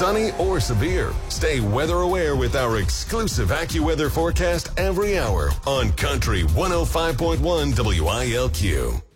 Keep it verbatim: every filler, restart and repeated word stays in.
sunny or severe. Stay weather aware with our exclusive AccuWeather forecast every hour on Country one oh five point one W I L Q.